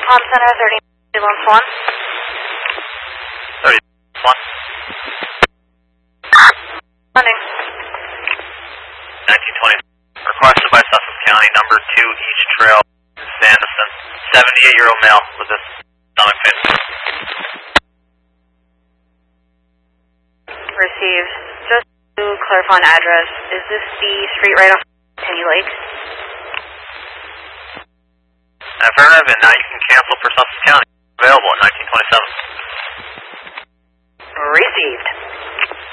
Palm Center, 30-1. 30-1. Running. 1920. Requested by Sussex County, number 2 East Trail, Sanderson. 78-year-old male with this stomach pain. Received. Just to clarify an address, is this the street right off Penny Lake? Affirmative, and now you can cancel for Sussex County. Available at 1927.